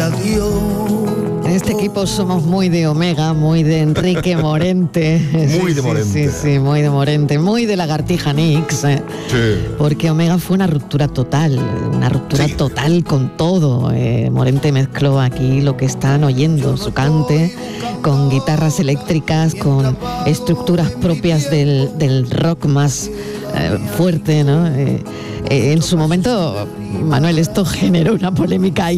adiós. En este equipo somos muy de Omega, muy de Enrique Morente. Muy de Morente. Sí, muy de Morente, muy de Lagartija Nix. Sí. Porque Omega fue una ruptura total con todo. Morente mezcló aquí lo que están oyendo, su cante, con guitarras eléctricas, con estructuras propias del rock más fuerte, ¿no? En su momento, Manuel, esto generó una polémica